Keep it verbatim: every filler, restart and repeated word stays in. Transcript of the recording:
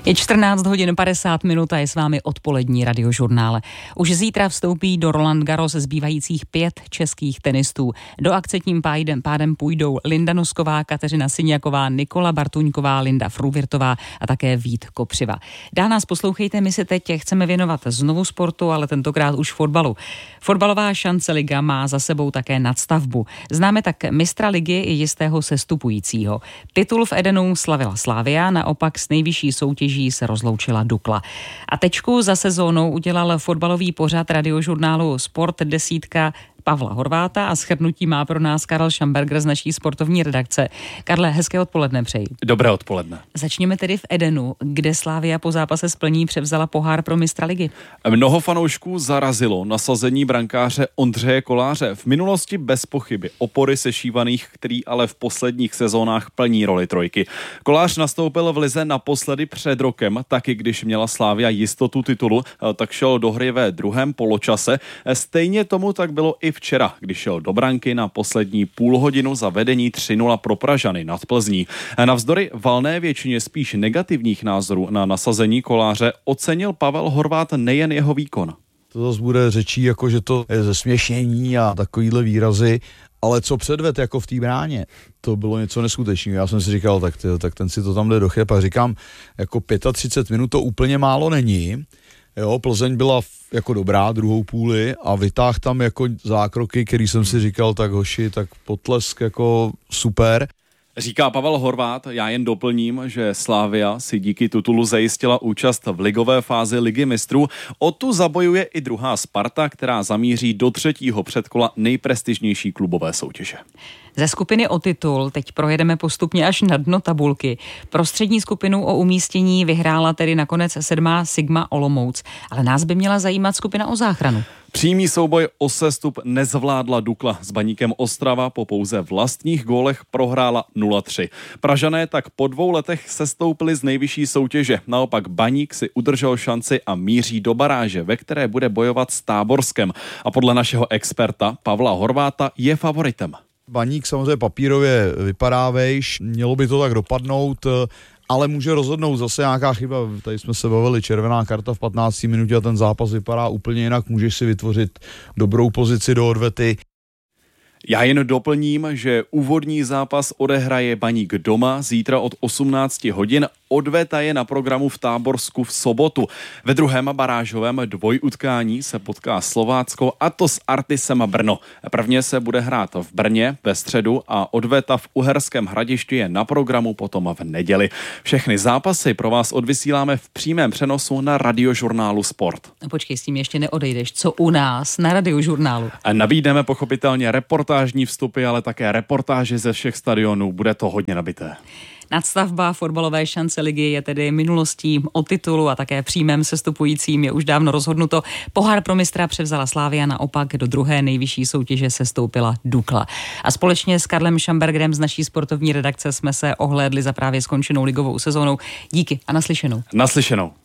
Je čtrnáct hodin padesát minut a je s vámi odpolední radiožurnál. Už zítra vstoupí do Roland Garros zbývajících pět českých tenistů. Do akce tím pádem, pádem půjdou Linda Nosková, Kateřina Syňaková, Nikola Bartuňková, Linda Fruvirtová a také Vít Kopřiva. Dál nás poslouchejte, my se teď chceme věnovat znovu sportu, ale tentokrát už fotbalu. Fotbalová šance liga má za sebou také nadstavbu. Známe tak mistra ligy i jistého sestupujícího. Titul v Edenu slavila Slavia, naopak s nejvyšší soutěží se rozloučila Dukla. A tečku za sezónou udělal fotbalový pořad radiožurnálu Sport desítka Pavla Horváta a shrnutí má pro nás Karel Šamberger z naší sportovní redakce. Karle, hezké odpoledne přeji. Dobré odpoledne. Začněme tedy v Edenu, kde Slavia po zápase s Plní převzala pohár pro mistra ligy. Mnoho fanoušků zarazilo nasazení brankáře Ondřeje Koláře. V minulosti bez pochyby opory sešívaných, který ale v posledních sezónách plní roli trojky. Kolář nastoupil v lize naposledy před rokem, taky když měla Slavia jistotu titulu, tak šel do hry ve druhém poločase. Stejně tomu tak bylo i včera, když šel do branky na poslední půl hodinu za vedení tři nula pro Pražany nad Plzní. Navzdory valné většině spíš negativních názorů na nasazení Koláře ocenil Pavel Horvát nejen jeho výkon. To zase bude řečí, jako že to je zesměšnění a takovýhle výrazy, ale co předved jako v té bráně, to bylo něco neskutečného. Já jsem si říkal, tak, ty, tak ten si to tam jde do chyb a říkám, jako třicet pět minut to úplně málo není. Jo, Plzeň byla jako dobrá druhou půli a vytáhl tam jako zákroky, který jsem si říkal, tak hoši, tak potlesk jako super. Říká Pavel Horvát, já jen doplním, že Slavia si díky titulu zajistila účast v ligové fázi Ligy mistrů. O tu zabojuje i druhá Sparta, která zamíří do třetího předkola nejprestižnější klubové soutěže. Ze skupiny o titul teď projedeme postupně až na dno tabulky. Prostřední skupinu o umístění vyhrála tedy nakonec sedmá Sigma Olomouc, ale nás by měla zajímat skupina o záchranu. Přímý souboj o sestup nezvládla Dukla. S Baníkem Ostrava po pouze vlastních gólech prohrála nula tři. Pražané tak po dvou letech sestoupili z nejvyšší soutěže. Naopak Baník si udržel šanci a míří do baráže, ve které bude bojovat s Táborskem. A podle našeho experta Pavla Horváta je favoritem. Baník samozřejmě papírově vypadá vejš, mělo by to tak dopadnout, ale může rozhodnout zase nějaká chyba. Tady jsme se bavili, červená karta v patnácté minutě a ten zápas vypadá úplně jinak. Můžeš si vytvořit dobrou pozici do odvety. Já jen doplním, že úvodní zápas odehraje Baník doma zítra od osmnáct hodin. Odveta je na programu v Táborsku v sobotu. Ve druhém barážovém dvojutkání se potká Slovácko, a to s Artisem Brno. Prvně se bude hrát v Brně ve středu a odveta v Uherském Hradišti je na programu potom v neděli. Všechny zápasy pro vás odvysíláme v přímém přenosu na radiožurnálu Sport. Počkej, s tím ještě neodejdeš. Co u nás na radiožurnálu? A nabídneme pochopitelně reportážní vstupy, ale také reportáže ze všech stadionů. Bude to hodně nabité. Nadstavba fotbalové šance ligy je tedy minulostí o titulu a také příjmem sestupujícím je už dávno rozhodnuto. Pohár pro mistra převzala Slavia, naopak do druhé nejvyšší soutěže sestoupila Dukla. A společně s Karlem Šambergerem z naší sportovní redakce jsme se ohlédli za právě skončenou ligovou sezónou. Díky a naslyšenou. Naslyšenou.